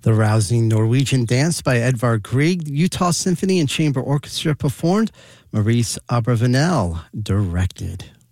The rousing Norwegian dance by Edvard Grieg, Utah Symphony and Chamber Orchestra performed. Maurice Abravanel directed.